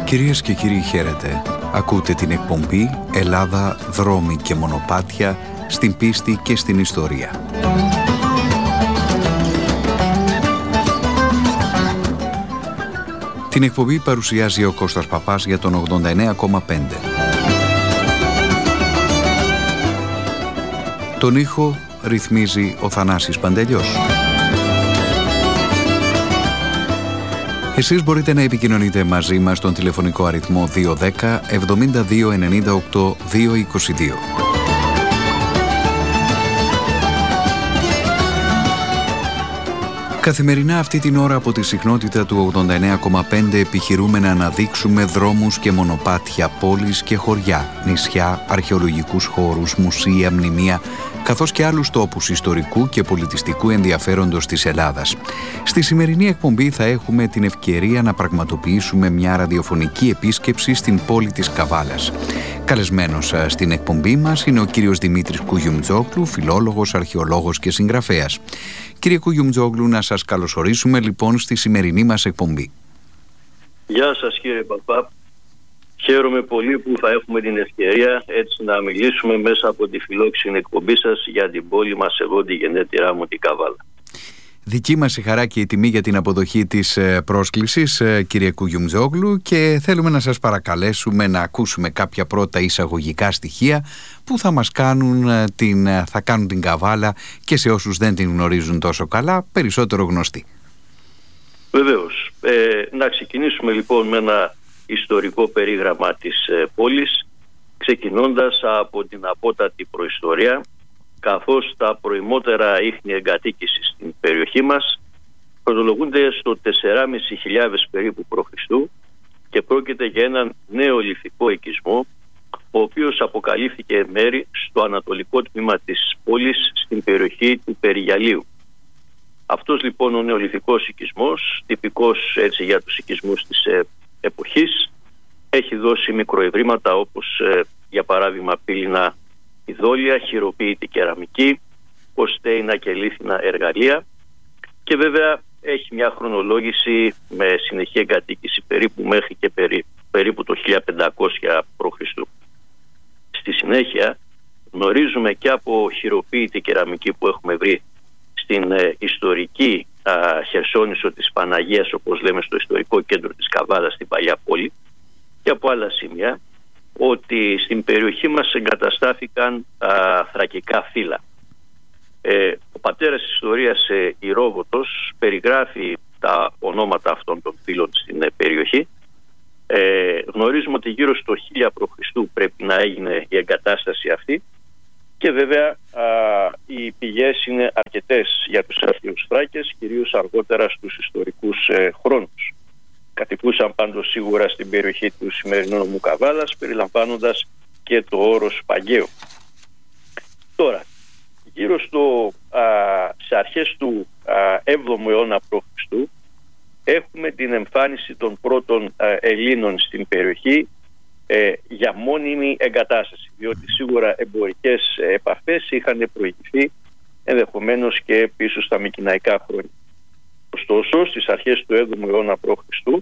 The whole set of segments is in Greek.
Κυρίες και κύριοι, χαίρετε. Ακούτε την εκπομπή «Ελλάδα, δρόμοι και μονοπάτια στην πίστη και στην ιστορία». Την εκπομπή παρουσιάζει ο Κώστας Παπάς για τον 89,5. Τον ήχο ρυθμίζει ο Θανάσης Παντελιός. Εσείς μπορείτε να επικοινωνείτε μαζί μας στον τηλεφωνικό αριθμό 210 72 98 222. Καθημερινά αυτή την ώρα από τη συχνότητα του 89,5 επιχειρούμε να αναδείξουμε δρόμους και μονοπάτια, πόλεις και χωριά, νησιά, αρχαιολογικούς χώρους, μουσεία, μνημεία, καθώς και άλλους τόπους ιστορικού και πολιτιστικού ενδιαφέροντος της Ελλάδας. Στη σημερινή εκπομπή θα έχουμε την ευκαιρία να πραγματοποιήσουμε μια ραδιοφωνική επίσκεψη στην πόλη της Καβάλας. Καλεσμένος στην εκπομπή μας είναι ο κύριος Δημήτρης Κουγιουμτζόγλου, φιλόλογος, αρχαιολόγος και συγγραφέας. Κύριε Κουγιουμτζόγλου, να σας καλωσορίσουμε λοιπόν στη σημερινή μας εκπομπή. Γεια σας κύριε Παπά. Χαίρομαι πολύ που θα έχουμε την ευκαιρία έτσι να μιλήσουμε μέσα από τη φιλόξενη εκπομπή σας για την πόλη μας, εγώ τη γενέτειρά μου, την Καβάλα. Δική μας η χαρά και η τιμή για την αποδοχή της πρόσκλησης, κύριε Κουγιουμτζόγλου, και θέλουμε να σας παρακαλέσουμε να ακούσουμε κάποια πρώτα εισαγωγικά στοιχεία που θα μας κάνουν την Καβάλα και σε όσους δεν την γνωρίζουν τόσο καλά, περισσότερο γνωστή. Βεβαίως. Να ξεκινήσουμε λοιπόν με ένα ιστορικό περίγραμμα της πόλης, ξεκινώντας από την απότατη προϊστορία, καθώς τα προημότερα ίχνη εγκατοίκησης στην περιοχή μας χρονολογούνται στο 4.500 περίπου π.Χ. και πρόκειται για έναν νεολιθικό οικισμό, ο οποίος αποκαλύφθηκε εν μέρη στο ανατολικό τμήμα της πόλης, στην περιοχή του Περιγιαλίου. Αυτός λοιπόν ο νεολιθικός οικισμός, τυπικός έτσι για τους οικισμούς της εποχής, έχει δώσει μικροευρήματα όπως για παράδειγμα πύληνα ειδόλια, χειροποίητη κεραμική, οστέινα και λίθινα εργαλεία, και βέβαια έχει μια χρονολόγηση με συνεχή εγκατοίκηση περίπου μέχρι και περίπου το 1500 π.Χ. Στη συνέχεια γνωρίζουμε και από χειροποίητη κεραμική που έχουμε βρει στην ιστορική Χερσόνησο της Παναγίας, όπως λέμε, στο ιστορικό κέντρο της Καβάλας στην παλιά πόλη, και από άλλα σημεία, ότι στην περιοχή μας εγκαταστάθηκαν θρακικά φύλλα. Ο πατέρας της ιστορίας, Ηρόδοτος, περιγράφει τα ονόματα αυτών των φύλλων στην περιοχή. Γνωρίζουμε ότι γύρω στο 1000 π.Χ. πρέπει να έγινε η εγκατάσταση αυτή, και βέβαια οι πηγές είναι αρκετές για τους αρχαίους Θράκες, κυρίως αργότερα στους ιστορικούς χρόνους. Κατοικούσαν πάντως σίγουρα στην περιοχή του σημερινού νομού Καβάλας, περιλαμβάνοντας και το όρος Παγκαίο. Τώρα, γύρω σε αρχές του 7ου αιώνα π.Χ. έχουμε την εμφάνιση των πρώτων Ελλήνων στην περιοχή για μόνιμη εγκατάσταση, διότι σίγουρα εμπορικές επαφές είχαν προηγηθεί ενδεχομένως και πίσω στα μικηναϊκά χρόνια. Ωστόσο, στις αρχές του 7ου αιώνα π.Χ.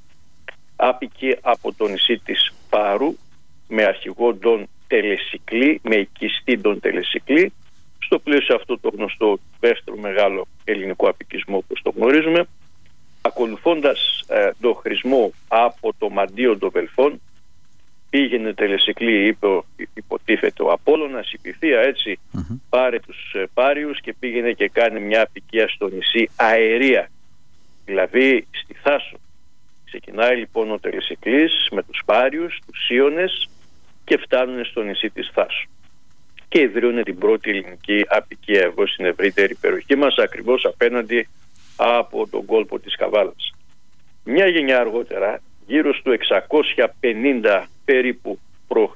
άπηκε από το νησί της Πάρου με αρχηγό τον Τελεσικλή, με οικιστή τον Τελεσικλή, στο πλαίσιο αυτό το γνωστό δεύτερο μεγάλο ελληνικό απικισμό όπως το γνωρίζουμε, ακολουθώντας το χρησμό από το μαντίο των Βελφών, πήγαινε Τελεσικλή, είπε υποτίθεται ο Απόλλωνας, η Πυθία έτσι, πάρε τους Πάριους και πήγαινε και κάνει μια απικία στο νησί Αερία, δηλαδή στη Θάσο. Ξεκινάει λοιπόν ο Τελεσικλής με τους Πάριους, τους Σύονες, και φτάνουν στο νησί της Θάσου και ιδρύουν την πρώτη ελληνική απικία εδώ στην ευρύτερη περιοχή μας, ακριβώς απέναντι από τον κόλπο της Καβάλας. Μια γενιά αργότερα, γύρω στο 650 περίπου π.Χ.,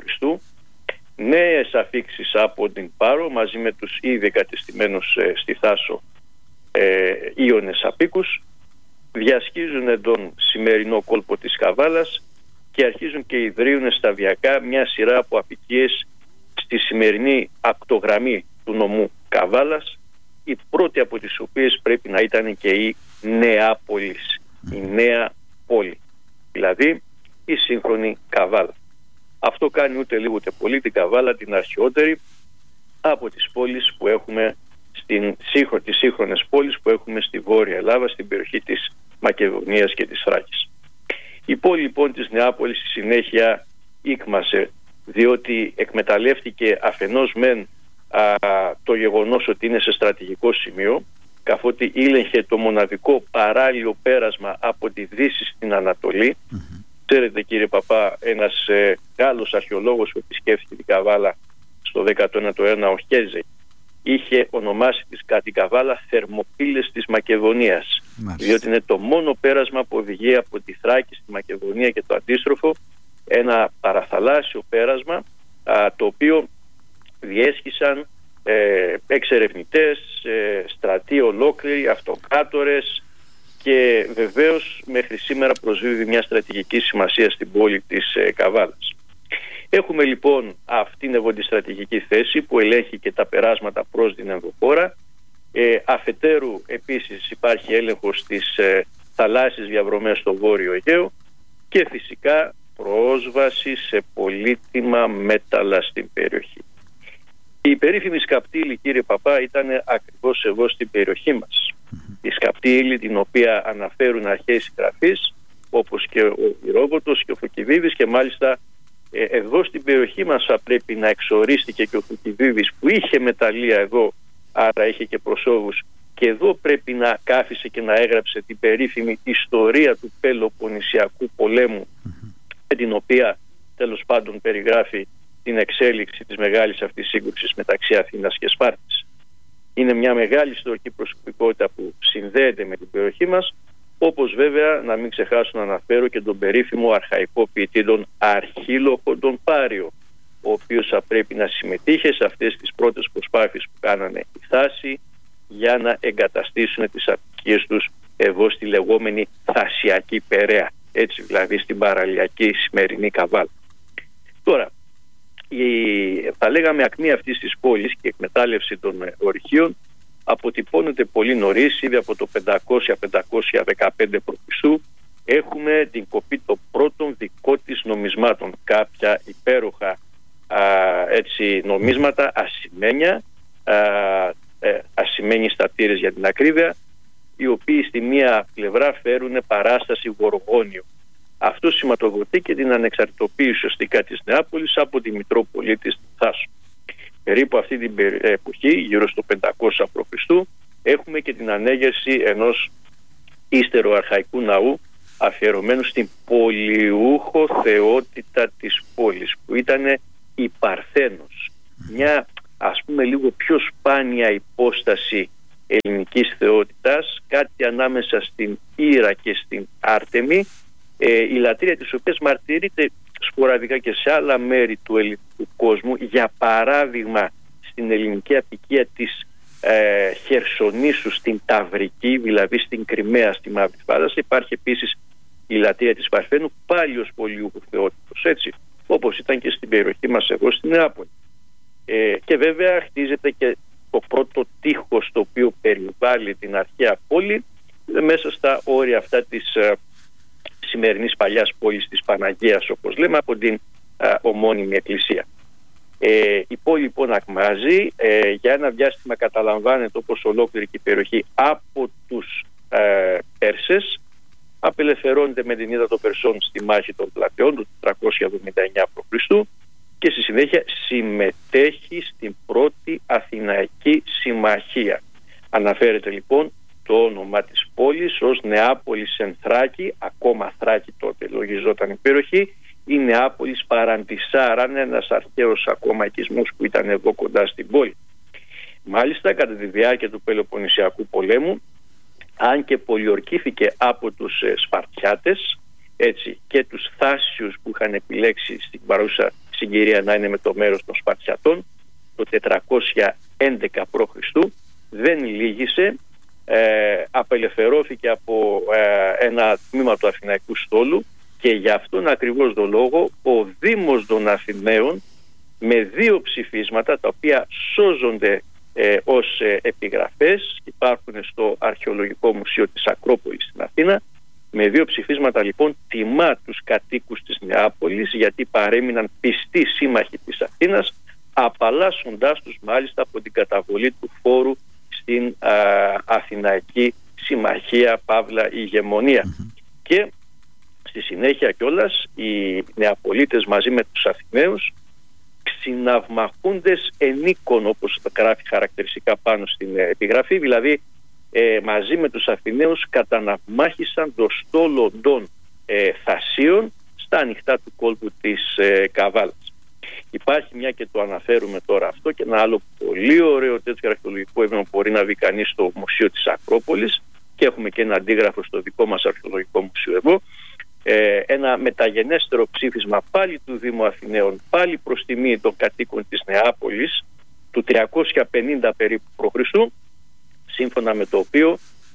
νέες αφίξεις από την Πάρο μαζί με τους ήδη εγκατεστημένους στη Θάσο Ίωνες απίκους διασχίζουν τον σημερινό κόλπο της Καβάλας και αρχίζουν και ιδρύουν σταδιακά μια σειρά από απικίες στη σημερινή ακτογραμμή του νομού Καβάλας, η πρώτη από τις οποίες πρέπει να ήταν και η Νεάπολης, η νέα πόλη. Δηλαδή η σύγχρονη Καβάλα. Αυτό κάνει ούτε λίγο ούτε πολύ την Καβάλα την αρχαιότερη από τις πόλεις που έχουμε τις σύγχρονες πόλεις που έχουμε στη Βόρεια Ελλάδα, στην περιοχή της Μακεδονίας και της Θράκης. Η πόλη λοιπόν της Νεάπολης στη συνέχεια ήκμασε, διότι εκμεταλλεύτηκε αφενός μεν το γεγονός ότι είναι σε στρατηγικό σημείο, καθότι ήλεγχε το μοναδικό παράλληλο πέρασμα από τη Δύση στην Ανατολή. Ξέρετε κύριε Παπά, ένας Γάλλος αρχαιολόγος που επισκέφθηκε την Καβάλα στο 19ο αιώνα, ο Χέζε, είχε ονομάσει την Καβάλα Θερμοπύλες της Μακεδονίας. Διότι είναι το μόνο πέρασμα που οδηγεί από τη Θράκη στη Μακεδονία και το αντίστροφο, ένα παραθαλάσσιο πέρασμα το οποίο διέσχισαν εξερευνητές, στρατοί ολόκληροι, αυτοκράτορες, και βεβαίως μέχρι σήμερα προσδίδει μια στρατηγική σημασία στην πόλη της Καβάλας. Έχουμε λοιπόν αυτήν εδώ τη στρατηγική θέση που ελέγχει και τα περάσματα προς την ενδοχώρα. Αφετέρου επίσης υπάρχει έλεγχος στις θαλάσσιες διαβρομές στο Βόρειο Αιγαίο και φυσικά πρόσβαση σε πολύτιμα μέταλλα στην περιοχή. Η περίφημη σκαπτή ύλη, κύριε Παπά, ήταν ακριβώς εδώ στην περιοχή μας. Η σκαπτή ύλη την οποία αναφέρουν αρχαίοι συγγραφείς όπως και ο Ηρόδοτος και ο Φουκυδίδης, και μάλιστα εδώ στην περιοχή μας θα πρέπει να εξορίστηκε και ο Φουκυδίδης που είχε μεταλλεία εδώ, άρα είχε και προσώβους, και εδώ πρέπει να κάθισε και να έγραψε την περίφημη ιστορία του Πελοποννησιακού πολέμου, με την οποία τέλος πάντων περιγράφει την εξέλιξη της μεγάλης αυτής σύγκρουσης μεταξύ Αθήνας και Σπάρτης. Είναι μια μεγάλη ιστορική προσωπικότητα που συνδέεται με την περιοχή μας, όπως βέβαια να μην ξεχάσω να αναφέρω και τον περίφημο αρχαϊκό ποιητή τον Αρχίλοχο τον Πάριο, ο οποίος θα πρέπει να συμμετείχε σε αυτές τις πρώτες προσπάθειες που κάνανε οι Θάσοι για να εγκαταστήσουν τις αποικίες τους εδώ στη λεγόμενη Θασιακή Περαία, έτσι δηλαδή στην παραλιακή σημερινή Καβάλα. Τώρα, θα λέγαμε ακμή αυτής της πόλης και η εκμετάλλευση των ορυχείων αποτυπώνεται πολύ νωρίς, ήδη από το 500-515 π.Χ. έχουμε την κοπή των πρώτων δικών της νομισμάτων, κάποια υπέροχα νομίσματα, ασημένια στατήρες για την ακρίβεια, οι οποίοι στη μία πλευρά φέρουν παράσταση Γοργόνιο. Αυτό σηματοδοτεί και την ανεξαρτητοποίηση ουσιαστικά της Νεάπολης από τη Μητρόπολη της Θάσου. Περίπου αυτή την εποχή, γύρω στο 500 π.Χ., έχουμε και την ανέγερση ενός ύστερου αρχαϊκού ναού αφιερωμένου στην πολιούχο θεότητα της πόλης, που ήταν η Παρθένος, μια ας πούμε λίγο πιο σπάνια υπόσταση ελληνικής θεότητας, κάτι ανάμεσα στην Ήρα και στην Άρτεμη, η λατρεία της οποίας μαρτυρείται σποραδικά και σε άλλα μέρη του ελληνικού κόσμου. Για παράδειγμα στην ελληνική απικία της Χερσονήσου στην Ταυρική, δηλαδή στην Κριμαία, στη Μαύρη Θάλασσα, υπάρχει επίσης η λατρεία της Παρθένου, πάλι ως πολιούχου θεότητος, έτσι, όπως ήταν και στην περιοχή μας εδώ στη Νεάπολη. Και βέβαια χτίζεται και το πρώτο τείχος το οποίο περιβάλλει την αρχαία πόλη μέσα στα όρια αυτά της σημερινής παλιάς πόλης της Παναγίας, όπως λέμε, από την ομώνυμη εκκλησία. Η πόλη λοιπόν ακμάζει, για ένα διάστημα καταλαμβάνεται όπως ολόκληρη και η περιοχή από τους Πέρσες, απελευθερώνεται με την ήττα των Περσών στη μάχη των Πλατεών του 379 π.Χ. και στη συνέχεια συμμετέχει στην πρώτη Αθηναϊκή Συμμαχία. Αναφέρεται λοιπόν το όνομα της πόλης ως Νεάπολης εν Θράκη, ακόμα Θράκη τότε λογιζόταν η περιοχή, η Νεάπολης Παραντισάραν, ένας αρχαίος ακόμα οικισμός που ήταν εδώ κοντά στην πόλη. Μάλιστα κατά τη διάρκεια του Πελοποννησιακού πολέμου, αν και πολιορκήθηκε από τους Σπαρτιάτες, έτσι, και τους Θάσιους που είχαν επιλέξει στην παρούσα συγκυρία να είναι με το μέρος των Σπαρτιατών, το 411 π.Χ. δεν λύγησε, απελευθερώθηκε από ένα τμήμα του Αθηναϊκού στόλου, και για αυτόν ακριβώς τον λόγο ο Δήμος των Αθηναίων, με 2 ψηφίσματα τα οποία σώζονται ως επιγραφές, υπάρχουν στο Αρχαιολογικό Μουσείο της Ακρόπολης στην Αθήνα, Με 2 ψηφίσματα λοιπόν τιμά τους κατοίκους της Νεάπολης, γιατί παρέμειναν πιστοί σύμμαχοι της Αθήνας, απαλλάσσοντάς τους μάλιστα από την καταβολή του φόρου στην Αθηναϊκή Συμμαχία Παύλα Ηγεμονία. Και στη συνέχεια κιόλας οι Νεαπολίτες μαζί με τους Αθηναίους, συναυμαχούντες ενίκων, όπως το γράφει χαρακτηριστικά πάνω στην επιγραφή, δηλαδή μαζί με τους Αθηναίους καταναυμάχησαν το στόλο των Θασίων στα ανοιχτά του κόλπου της Καβάλας. Υπάρχει, μια και το αναφέρουμε τώρα αυτό, και ένα άλλο πολύ ωραίο τέτοιο αρχαιολογικό έβημα που μπορεί να δει κανείς στο Μουσείο της Ακρόπολης, και έχουμε και ένα αντίγραφο στο δικό μας αρχαιολογικό μουσείο εδώ, ένα μεταγενέστερο ψήφισμα πάλι του Δήμου Αθηναίων, πάλι προς τιμή των κατοίκων της Νεάπολης, του 350 περίπου π.Χ., σύμφωνα με το οποίο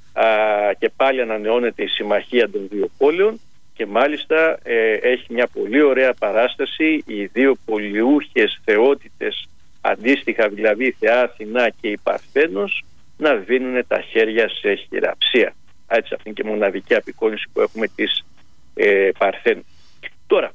και πάλι ανανεώνεται η συμμαχία των 2 πόλεων, και μάλιστα έχει μια πολύ ωραία παράσταση οι 2 πολιούχες θεότητες, αντίστοιχα δηλαδή η Θεά Αθηνά και η Παρθένος, να δίνουν τα χέρια σε χειραψία. Έτσι, αυτή είναι και μοναδική απεικόνιση που έχουμε της Παρθένου. Τώρα,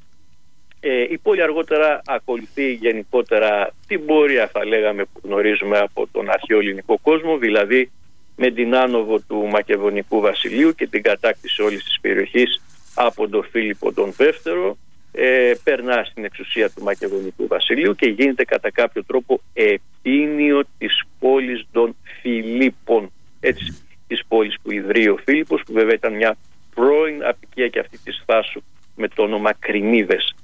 η πόλη αργότερα ακολουθεί γενικότερα την πορεία, θα λέγαμε, που γνωρίζουμε από τον αρχαίο ελληνικό κόσμο, δηλαδή με την άνοδο του Μακεδονικού Βασιλείου και την κατάκτηση όλης της περιοχής από τον Φίλιππο τον Δεύτερο, περνά στην εξουσία του Μακεδονικού Βασιλείου και γίνεται κατά κάποιο τρόπο επίνειο της πόλης των Φιλίππων, έτσι, της πόλης που ιδρύει ο Φίλιππος, που βέβαια ήταν μια πρώην αποικία και αυτή της Θάσου με το όνομα Κρινίδες,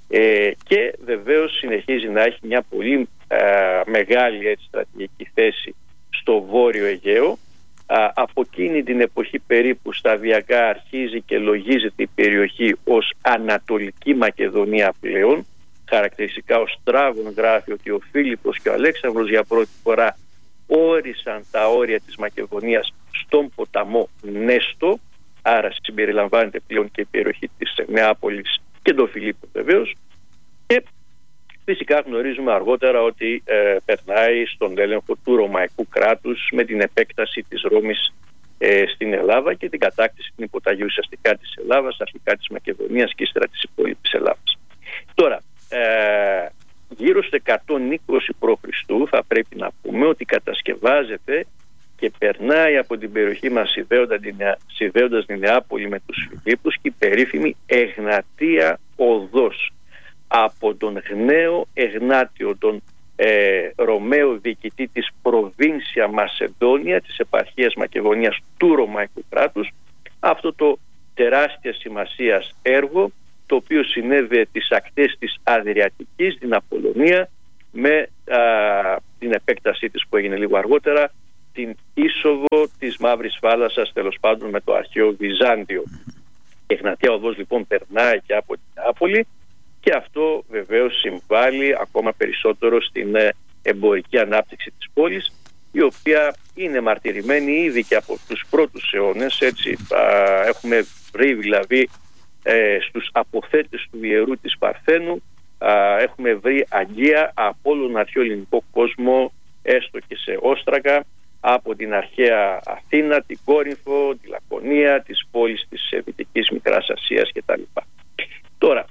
και βεβαίως συνεχίζει να έχει μια πολύ μεγάλη, έτσι, στρατηγική θέση στο Βόρειο Αιγαίο. Από εκείνη την εποχή περίπου σταδιακά αρχίζει και λογίζεται η περιοχή ως Ανατολική Μακεδονία πλέον. Χαρακτηριστικά ο Στράβων γράφει ότι ο Φίλιππος και ο Αλέξανδρος για πρώτη φορά όρισαν τα όρια της Μακεδονίας στον ποταμό Νέστο, άρα συμπεριλαμβάνεται πλέον και η περιοχή της Νεάπολης και των Φιλίππων βεβαίως, και φυσικά γνωρίζουμε αργότερα ότι περνάει στον έλεγχο του Ρωμαϊκού κράτους με την επέκταση της Ρώμης στην Ελλάδα και την κατάκτηση, την υποταγή ουσιαστικά της Ελλάδας, αρχικά της Μακεδονίας και ύστερα της υπόλοιπης Ελλάδας. Τώρα, γύρω στο 120 π.Χ. θα πρέπει να πούμε ότι κατασκευάζεται και περνάει από την περιοχή μας συνδέοντας την Νεάπολη με τους Φιλίππους και η περίφημη Εγνατία Οδός, από τον Γναίο Εγνάτιο, τον Ρωμαίο διοικητή της Προβίνσια Μασεντόνια της επαρχίας Μακεδονίας του Ρωμαϊκού κράτους, αυτό το τεράστια σημασίας έργο, το οποίο συνέβη τις ακτές της Αδριατικής, την Απολωνία, με την επέκτασή της που έγινε λίγο αργότερα, την είσοδο της Μαύρης Θάλασσας, τέλος πάντων με το αρχαίο Βυζάντιο. Η Εγνατία Οδός λοιπόν περνάει και από την Νεάπολη, και αυτό βεβαίως συμβάλλει ακόμα περισσότερο στην εμπορική ανάπτυξη της πόλης, η οποία είναι μαρτυρημένη ήδη και από τους πρώτους αιώνες. Έτσι, έχουμε βρει δηλαδή στους αποθέτες του ιερού της Παρθένου, έχουμε βρει αγγεία από όλον τον αρχαίο ελληνικό κόσμο, έστω και σε όστρακα, από την αρχαία Αθήνα, την Κόρινθο, τη Λακωνία, τις πόλεις της Δυτικής Μικράς Ασίας κτλ. Τώρα,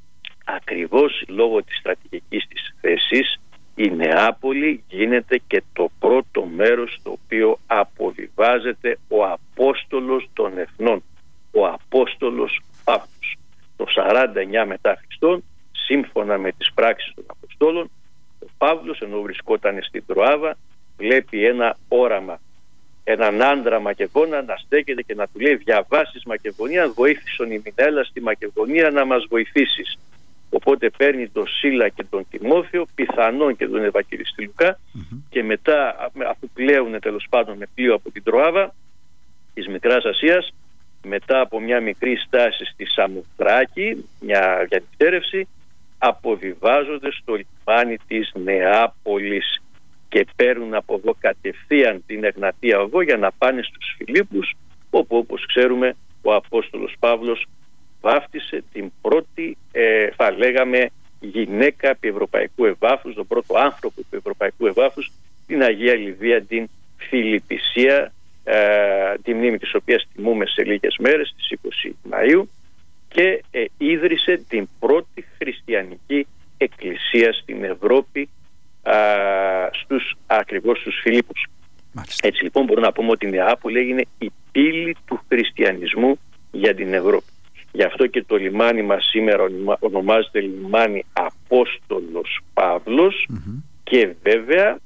ακριβώς λόγω της στρατηγικής της θέσης, η Νεάπολη γίνεται και το πρώτο μέρος στο οποίο αποβιβάζεται ο Απόστολος των Εθνών, ο Απόστολος Παύλος. Το 49 μετά Χριστόν, σύμφωνα με τις πράξεις των Αποστόλων, ο Παύλος, ενώ βρισκόταν στην Τροάβα, βλέπει ένα όραμα, έναν άντρα Μακεδόνα να στέκεται και να του λέει: διαβάσεις Μακεδονία, βοήθησον η Μινέλα στη Μακεδονία να μας βοηθήσεις. Οπότε παίρνει τον Σίλα και τον Τιμόθεο, πιθανόν και τον Ευαγγελιστή Λουκά, και μετά, αφού πλέουν τέλος πάντων με πλοίο από την Τροάβα της Μικράς Ασίας, μετά από μια μικρή στάση στη Σαμοθράκη, μια διανυκτέρευση, αποβιβάζονται στο λιμάνι της Νεάπολης και παίρνουν από εδώ κατευθείαν την Εγνατία Οδό για να πάνε στους Φιλίππους, όπου όπως ξέρουμε ο Απόστολος Παύλος βάφτισε την πρώτη, θα λέγαμε, γυναίκα επί ευρωπαϊκού εδάφους, τον πρώτο άνθρωπο επί ευρωπαϊκού εδάφους, την Αγία Λιδία την Φιλιππισία, τη μνήμη της οποίας τιμούμε σε λίγες μέρες, στις 20 Μαΐου, και ίδρυσε την πρώτη χριστιανική εκκλησία στην Ευρώπη, ακριβώς στους Φιλίππους. Μάλιστα. Έτσι λοιπόν μπορούμε να πούμε ότι η Νεάπολη έγινε η πύλη του χριστιανισμού για την Ευρώπη. Γι' αυτό και το λιμάνι μας σήμερα ονομάζεται λιμάνι Απόστολος Παύλος, και βέβαια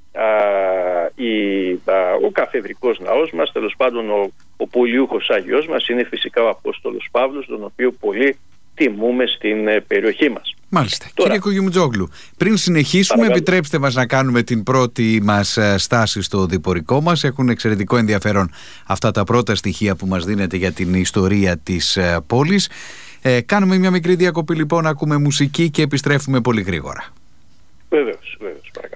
ο καθεδρικός ναός μας, τέλος πάντων ο πολιούχος Άγιος μας, είναι φυσικά ο Απόστολος Παύλος, τον οποίο πολύ τιμούμε στην περιοχή μας. Μάλιστα. Τώρα, κύριε Κουγιουμτζόγλου, πριν συνεχίσουμε, παρακαλώ, επιτρέψτε μας να κάνουμε την πρώτη μας στάση στο διπορικό μας. Έχουν εξαιρετικό ενδιαφέρον αυτά τα πρώτα στοιχεία που μας δίνετε για την ιστορία της πόλης. Κάνουμε μια μικρή διακοπή λοιπόν, ακούμε μουσική και επιστρέφουμε πολύ γρήγορα. Βεβαίως, παρακαλώ.